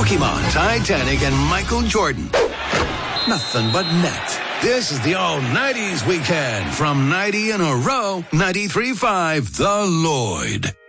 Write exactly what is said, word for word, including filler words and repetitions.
Pokemon, Titanic, and Michael Jordan. Nothing but net. This is the all nineties weekend from ninety in a row, ninety-three point five The Lloyd.